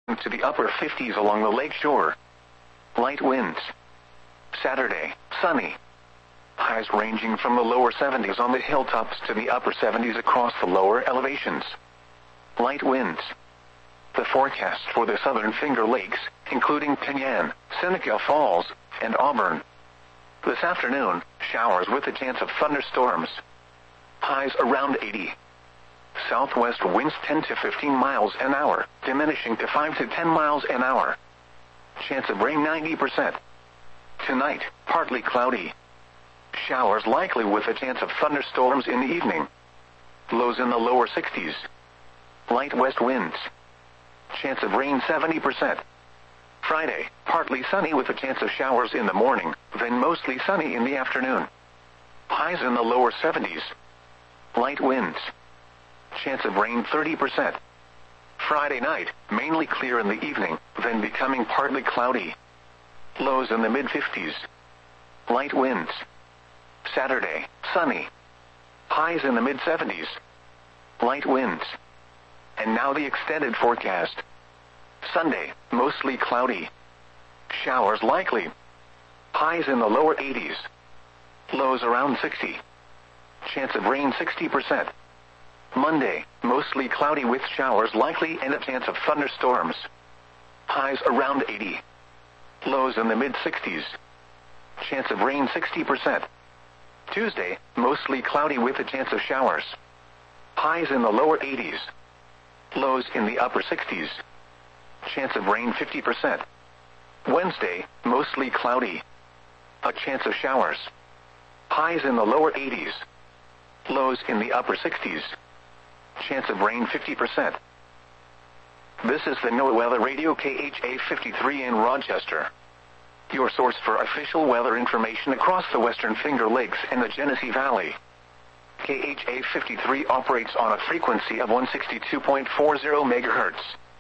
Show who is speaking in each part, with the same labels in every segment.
Speaker 1: to the upper 50s along the lake shore. Light winds. Saturday, sunny. Highs ranging from the lower 70s on the hilltops to the upper 70s across the lower elevations. Light winds. The forecast for the southern Finger Lakes, including Penyan, Seneca Falls, and Auburn. This afternoon, showers with a chance of thunderstorms. Highs around 80. Southwest winds 10 to 15 miles an hour, diminishing to 5 to 10 miles an hour. Chance of rain 90%. Tonight, partly cloudy. Showers likely with a chance of thunderstorms in the evening. Lows in the lower 60s. Light west winds. Chance of rain 70%. Friday, partly sunny with a chance of showers in the morning, then mostly sunny in the afternoon. Highs in the lower 70s. Light winds. Chance of rain 30%. Friday night, mainly clear in the evening, then becoming partly cloudy. Lows in the mid-50s. Light winds. Saturday, sunny. Highs in the mid-70s. Light winds. And now the extended forecast. Sunday, mostly cloudy. Showers likely. Highs in the lower 80s. Lows around 60. Chance of rain 60%. Monday, mostly cloudy with showers likely and a chance of thunderstorms. Highs around 80. Lows in the mid-60s. Chance of rain 60%. Tuesday, mostly cloudy with a chance of showers. Highs in the lower 80s. Lows in the upper 60s. Chance of rain 50%. Wednesday, mostly cloudy. A chance of showers. Highs in the lower 80s. Lows in the upper 60s. Chance of rain 50%. This is the NOAA Weather Radio KHA 53 in Rochester. Your source for official weather information across the Western Finger Lakes and the Genesee Valley. KHA 53 operates on a frequency of 162.40 MHz.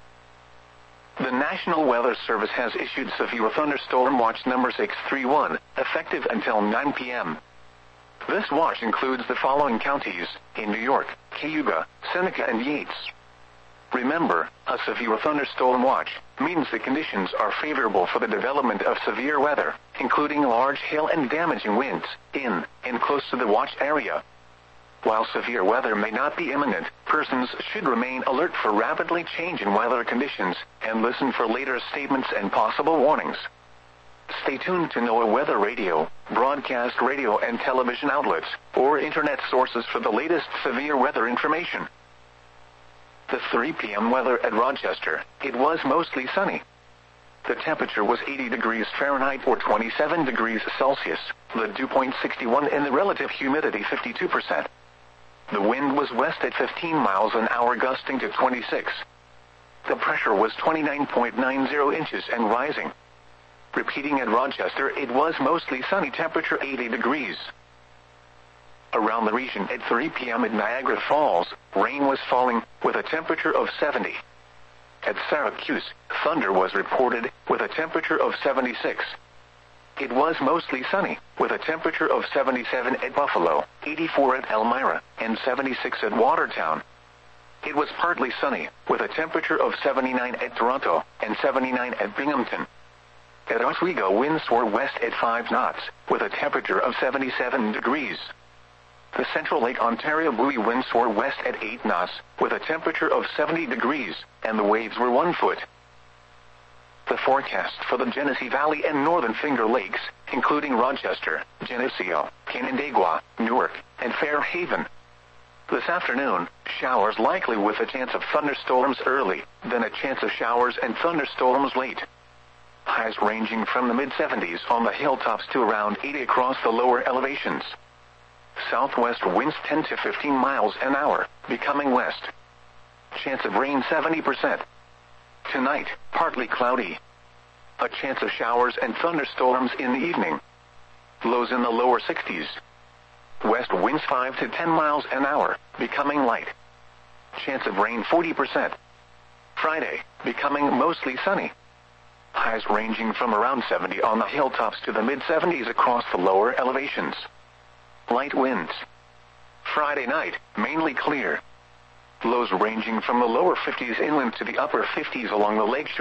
Speaker 1: The National Weather Service has issued severe thunderstorm watch number 631, effective until 9 p.m. This watch includes the following counties in New York: Cayuga, Seneca, and Yates. Remember, a severe thunderstorm watch means the conditions are favorable for the development of severe weather, including large hail and damaging winds, in and close to the watch area. While severe weather may not be imminent, persons should remain alert for rapidly changing weather conditions and listen for later statements and possible warnings. Stay tuned to NOAA Weather Radio, broadcast radio and television outlets, or internet sources for the latest severe weather information. The 3 p.m. weather at Rochester, it was mostly sunny. The temperature was 80 degrees Fahrenheit or 27 degrees Celsius, the dew point 61 and the relative humidity 52%. The wind was west at 15 miles an hour gusting to 26. The pressure was 29.90 inches and rising. Repeating at Rochester, it was mostly sunny, temperature 80 degrees. Around the region at 3 p.m. at Niagara Falls, rain was falling with a temperature of 70. At Syracuse, thunder was reported with a temperature of 76. It was mostly sunny, with a temperature of 77 at Buffalo, 84 at Elmira, and 76 at Watertown. It was partly sunny, with a temperature of 79 at Toronto, and 79 at Binghamton. At Oswego, winds were west at 5 knots, with a temperature of 77 degrees. The Central Lake Ontario buoy winds were west at 8 knots, with a temperature of 70 degrees, and the waves were 1 foot. The forecast for the Genesee Valley and Northern Finger Lakes, including Rochester, Geneseo, Canandaigua, Newark, and Fairhaven. This afternoon, showers likely with a chance of thunderstorms early, then a chance of showers and thunderstorms late. Highs ranging from the mid-70s on the hilltops to around 80 across the lower elevations. Southwest winds 10 to 15 miles an hour, becoming west. Chance of rain 70%. Tonight, partly cloudy. A chance of showers and thunderstorms in the evening. Lows in the lower 60s. West winds 5 to 10 miles an hour, becoming light. Chance of rain 40%. Friday, becoming mostly sunny. Highs ranging from around 70 on the hilltops to the mid-70s across the lower elevations. Light winds. Friday night, mainly clear. Lows ranging from the lower 50s inland to the upper 50s along the lake shore.